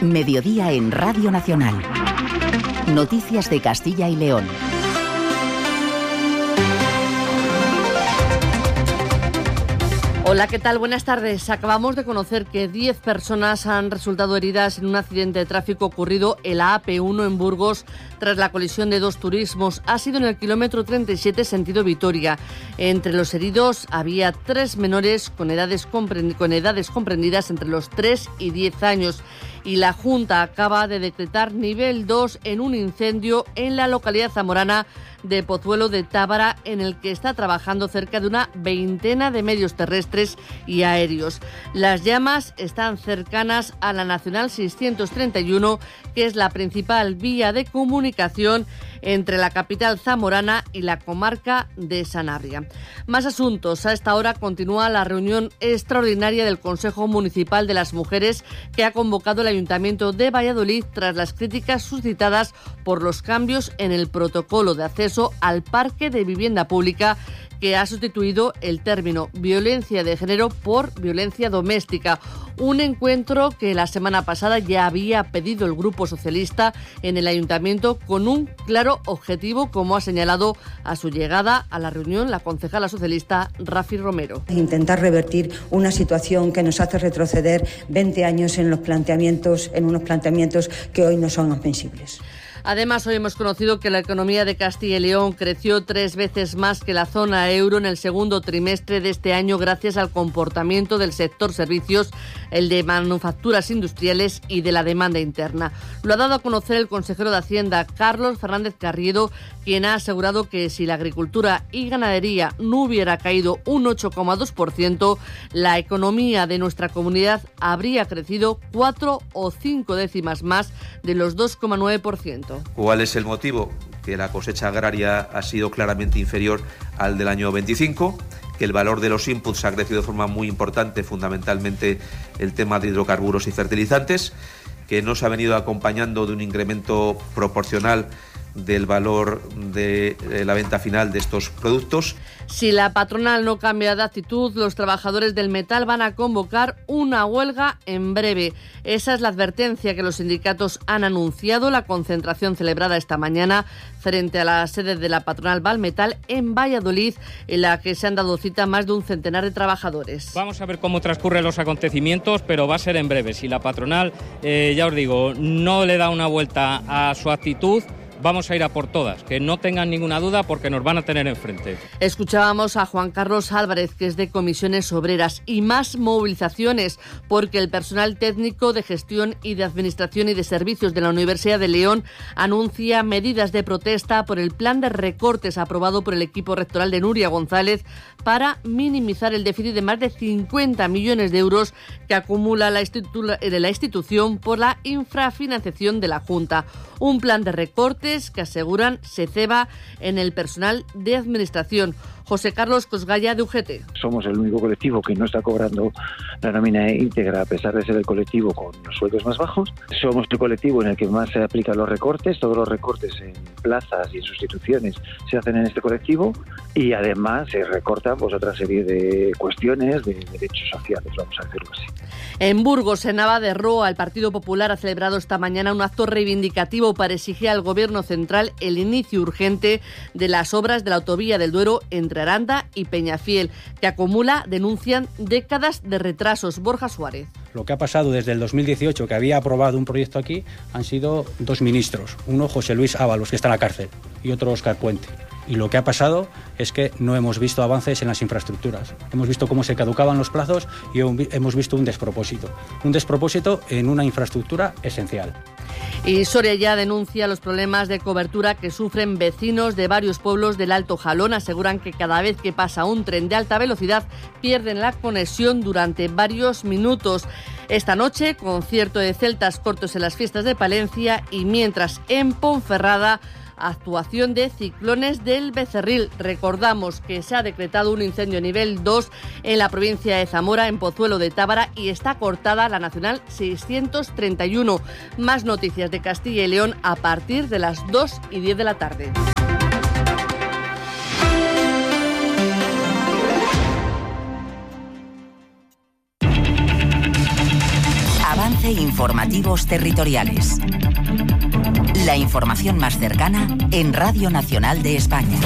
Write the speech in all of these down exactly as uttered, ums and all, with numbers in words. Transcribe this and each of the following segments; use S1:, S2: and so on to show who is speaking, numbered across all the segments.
S1: Mediodía en Radio Nacional. Noticias de Castilla y León.
S2: Hola, ¿qué tal? Buenas tardes. Acabamos de conocer que diez personas han resultado heridas en un accidente de tráfico ocurrido en la A P uno en Burgos tras la colisión de dos turismos. Ha sido en el kilómetro treinta y siete sentido Vitoria. Entre los heridos había tres menores con edades, comprend- con edades comprendidas entre los tres y diez años. Y la Junta acaba de decretar nivel dos en un incendio en la localidad zamorana de Pozuelo de Tábara, en el que está trabajando cerca de una veintena de medios terrestres y aéreos. Las llamas están cercanas a la Nacional seiscientos treinta y uno, que es la principal vía de comunicación entre la capital zamorana y la comarca de Sanabria. Más asuntos. A esta hora continúa la reunión extraordinaria del Consejo Municipal de las Mujeres que ha convocado el Ayuntamiento de Valladolid tras las críticas suscitadas por los cambios en el protocolo de acceso al parque de vivienda pública, que ha sustituido el término violencia de género por violencia doméstica. Un encuentro que la semana pasada ya había pedido el Grupo Socialista en el Ayuntamiento con un claro objetivo, como ha señalado a su llegada a la reunión la concejala socialista Rafi Romero.
S3: Intentar revertir una situación que nos hace retroceder veinte años en los planteamientos, en unos planteamientos que hoy no son admisibles.
S2: Además, hoy hemos conocido que la economía de Castilla y León creció tres veces más que la zona euro en el segundo trimestre de este año gracias al comportamiento del sector servicios, el de manufacturas industriales y de la demanda interna. Lo ha dado a conocer el consejero de Hacienda, Carlos Fernández Carriedo, quien ha asegurado que si la agricultura y ganadería no hubiera caído un ocho coma dos por ciento, la economía de nuestra comunidad habría crecido cuatro o cinco décimas más de los dos coma nueve por ciento.
S4: ¿Cuál es el motivo? Que la cosecha agraria ha sido claramente inferior al del año veinticinco, que el valor de los inputs ha crecido de forma muy importante, fundamentalmente el tema de hidrocarburos y fertilizantes, que no se ha venido acompañando de un incremento proporcional del valor de la venta final de estos productos.
S2: Si la patronal no cambia de actitud, los trabajadores del metal van a convocar una huelga en breve. Esa es la advertencia que los sindicatos han anunciado. La concentración celebrada esta mañana frente a la sede de la patronal Valmetal en Valladolid, en la que se han dado cita más de un centenar de trabajadores.
S5: Vamos a ver cómo transcurren los acontecimientos, pero va a ser en breve. Si la patronal, eh, ya os digo, no le da una vuelta a su actitud, vamos a ir a por todas, que no tengan ninguna duda porque nos van a tener enfrente.
S2: Escuchábamos a Juan Carlos Álvarez, que es de Comisiones Obreras, y más movilizaciones porque el personal técnico de gestión y de administración y de servicios de la Universidad de León anuncia medidas de protesta por el plan de recortes aprobado por el equipo rectoral de Nuria González para minimizar el déficit de más de cincuenta millones de euros que acumula la, institu- la institución por la infrafinanciación de la Junta. Un plan de recortes que aseguran se ceba en el personal de administración. José Carlos Cosgaya, de U G T.
S6: Somos el único colectivo que no está cobrando la nómina íntegra a pesar de ser el colectivo con los sueldos más bajos. Somos el colectivo en el que más se aplican los recortes. Todos los recortes en plazas y en sustituciones se hacen en este colectivo y además se recortan pues otra serie de cuestiones de derechos sociales, vamos a decirlo así.
S2: En Burgos, en Nava de Roa, el Partido Popular ha celebrado esta mañana un acto reivindicativo para exigir al Gobierno central el inicio urgente de las obras de la autovía del Duero entre Aranda y Peñafiel, que acumula, denuncian, décadas de retrasos. Borja Suárez.
S7: Lo que ha pasado desde el dos mil dieciocho, que había aprobado un proyecto aquí, han sido dos ministros. Uno, José Luis Ábalos, que está en la cárcel, y otro, Óscar Puente. Y lo que ha pasado es que no hemos visto avances en las infraestructuras. Hemos visto cómo se caducaban los plazos y hemos visto un despropósito. Un despropósito en una infraestructura esencial.
S2: Y Soria ya denuncia los problemas de cobertura que sufren vecinos de varios pueblos del Alto Jalón. Aseguran que cada vez que pasa un tren de alta velocidad pierden la conexión durante varios minutos. Esta noche, concierto de celtas cortos en las fiestas de Palencia y mientras en Ponferrada, actuación de Ciclones del Becerril. Recordamos que se ha decretado un incendio nivel dos en la provincia de Zamora, en Pozuelo de Tábara, y está cortada la Nacional seiscientos treinta y uno. Más noticias de Castilla y León a partir de las dos y diez de la tarde.
S1: Avance Informativos Territoriales. La información más cercana en Radio Nacional de España.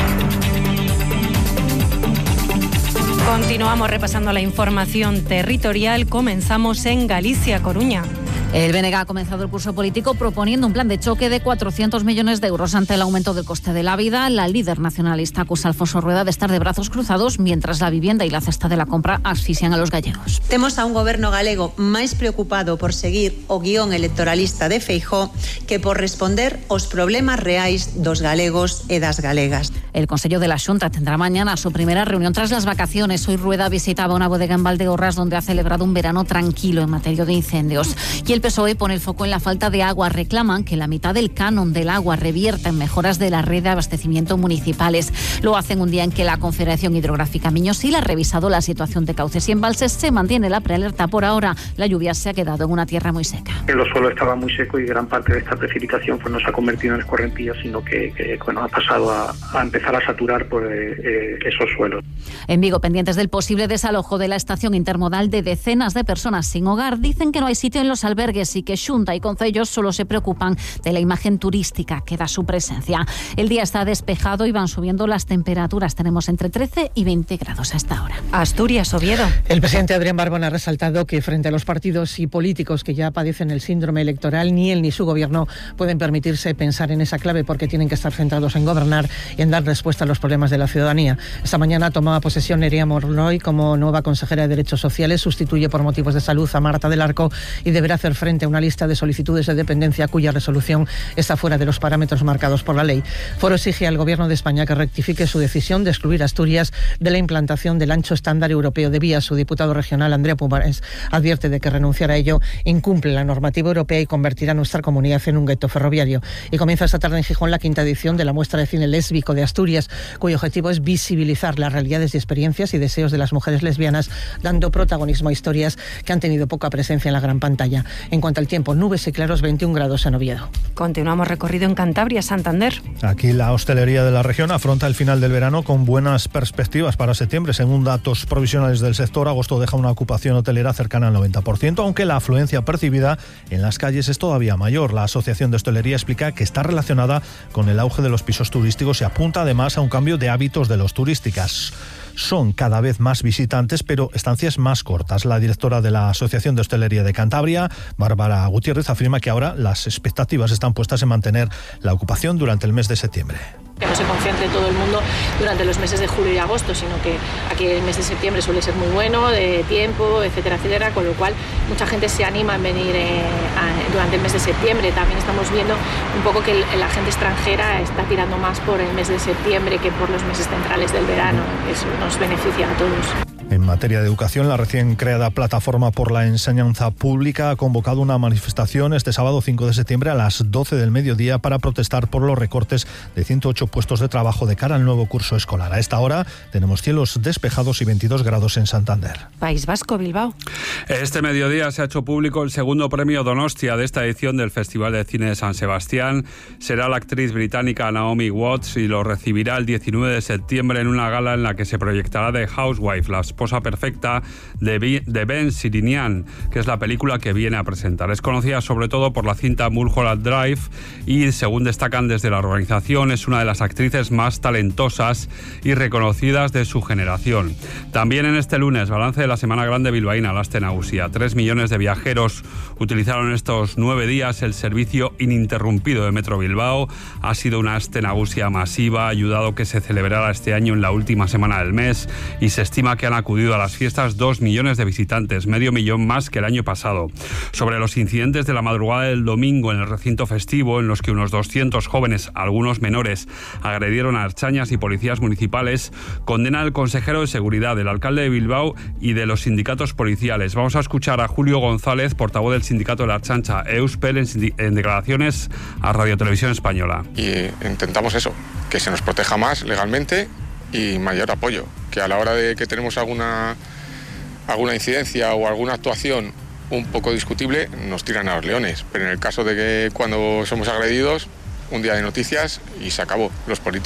S8: Continuamos repasando la información territorial. Comenzamos en Galicia, Coruña.
S9: El B N G ha comenzado el curso político proponiendo un plan de choque de cuatrocientos millones de euros ante el aumento del coste de la vida. La líder nacionalista acusa a Alfonso Rueda de estar de brazos cruzados mientras la vivienda y la cesta de la compra asfixian a los gallegos.
S10: Temos a un goberno galego máis preocupado por seguir o guión electoralista de Feijóo que por responder aos problemas reais dos galegos e das galegas.
S9: El Consello de la Xunta tendrá mañana su primera reunión tras las vacaciones. Hoy Rueda visitaba una bodega en Valdeorras donde ha celebrado un verano tranquilo en materia de incendios. Y el P S O E pone el foco en la falta de agua. Reclaman que la mitad del canon del agua revierta en mejoras de la red de abastecimiento municipales. Lo hacen un día en que la Confederación Hidrográfica Miño-Sil ha revisado la situación de cauces y embalses. Se mantiene la prealerta por ahora. La lluvia se ha quedado en una tierra muy seca.
S11: El suelo estaba muy seco y gran parte de esta precipitación pues, no se ha convertido en escorrentías, sino que, que bueno, ha pasado a, a empezar a saturar por, eh, eh, esos suelos.
S9: En Vigo, pendientes del posible desalojo de la estación intermodal de decenas de personas sin hogar, dicen que no hay sitio en los albergues y que Xunta y concellos solo se preocupan de la imagen turística que da su presencia. El día está despejado y van subiendo las temperaturas. Tenemos entre trece y veinte grados hasta ahora.
S8: Asturias, Oviedo.
S12: El presidente Adrián Barbón ha resaltado que frente a los partidos y políticos que ya padecen el síndrome electoral, ni él ni su gobierno pueden permitirse pensar en esa clave porque tienen que estar centrados en gobernar y en dar respuesta a los problemas de la ciudadanía. Esta mañana tomaba posesión Nerea Morroy como nueva consejera de Derechos Sociales, sustituye por motivos de salud a Marta del Arco y deberá hacer frente a una lista de solicitudes de dependencia cuya resolución está fuera de los parámetros marcados por la ley. Foro exige al Gobierno de España que rectifique su decisión de excluir a Asturias de la implantación del ancho estándar europeo de vías. Su diputado regional, Andrea Pumares, advierte de que renunciar a ello incumple la normativa europea y convertirá a nuestra comunidad en un gueto ferroviario. Y comienza esta tarde en Gijón la quinta edición de la muestra de cine lésbico de Asturias, cuyo objetivo es visibilizar las realidades y experiencias y deseos de las mujeres lesbianas, dando protagonismo a historias que han tenido poca presencia en la gran pantalla. En cuanto al tiempo, nubes y claros, veintiún grados en Oviedo.
S8: Continuamos recorrido en Cantabria, Santander.
S13: Aquí la hostelería de la región afronta el final del verano con buenas perspectivas para septiembre. Según datos provisionales del sector, agosto deja una ocupación hotelera cercana al noventa por ciento, aunque la afluencia percibida en las calles es todavía mayor. La Asociación de Hostelería explica que está relacionada con el auge de los pisos turísticos y apunta además a un cambio de hábitos de los turísticas. Son cada vez más visitantes, pero estancias más cortas. La directora de la Asociación de Hostelería de Cantabria, Bárbara Gutiérrez, afirma que ahora las expectativas están puestas en mantener la ocupación durante el mes de septiembre.
S14: Que no se concentre todo el mundo durante los meses de julio y agosto, sino que aquí el mes de septiembre suele ser muy bueno, de tiempo, etcétera, etcétera, con lo cual mucha gente se anima en venir eh, a, durante el mes de septiembre. También estamos viendo un poco que el, la gente extranjera está tirando más por el mes de septiembre que por los meses centrales del verano. Eso nos beneficia a todos.
S13: En materia de educación, la recién creada Plataforma por la Enseñanza Pública ha convocado una manifestación este sábado cinco de septiembre a las doce del mediodía para protestar por los recortes de ciento ocho puestos de trabajo de cara al nuevo curso escolar. A esta hora tenemos cielos despejados y veintidós grados en Santander.
S8: País Vasco, Bilbao.
S15: Este mediodía se ha hecho público el segundo premio Donostia de esta edición del Festival de Cine de San Sebastián. Será la actriz británica Naomi Watts y lo recibirá el diecinueve de septiembre en una gala en la que se proyectará The Housewife, la esposa perfecta de Ben Sirinian, que es la película que viene a presentar. Es conocida sobre todo por la cinta Mulholland Drive y, según destacan desde la organización, es una de las actrices más talentosas y reconocidas de su generación. También en este lunes, balance de la Semana Grande bilbaína, la Aste Nagusia. Tres millones de viajeros utilizaron estos nueve días el servicio ininterrumpido de Metro Bilbao. Ha sido una Aste Nagusia masiva, ha ayudado que se celebrara este año en la última semana del mes y se estima que han acudido a las fiestas dos millones de visitantes, medio millón más que el año pasado. Sobre los incidentes de la madrugada del domingo en el recinto festivo, en los que unos doscientos jóvenes, algunos menores, agredieron a ertzainas y policías municipales, condena el consejero de Seguridad, el alcalde de Bilbao y de los sindicatos policiales. Vamos a escuchar a Julio González, portavoz del sindicato de la Ertzaintza, Euspel, en, en declaraciones a Radio Televisión Española.
S16: Y intentamos eso, que se nos proteja más legalmente y mayor apoyo, que a la hora de que tenemos alguna, alguna incidencia o alguna actuación un poco discutible, nos tiran a los leones, pero en el caso de que cuando somos agredidos, un día de noticias y se acabó. Los políticos